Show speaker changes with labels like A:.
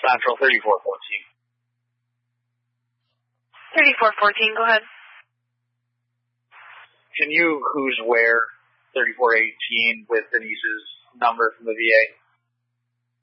A: Central, 3414.
B: 3414, go ahead.
A: Can you who's where 3418 with Denise's number from the VA?